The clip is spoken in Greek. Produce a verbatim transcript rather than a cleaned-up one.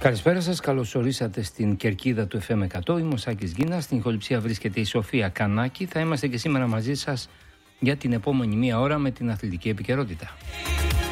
Καλησπέρα σας, καλώς ορίσατε στην κερκίδα του εφ εμ εκατό. Είμαι ο Σάκης Γκίνας, στην ηχοληψία βρίσκεται η Σοφία Κανάκη. Θα είμαστε και σήμερα μαζί σας για την επόμενη μία ώρα με την αθλητική επικαιρότητα.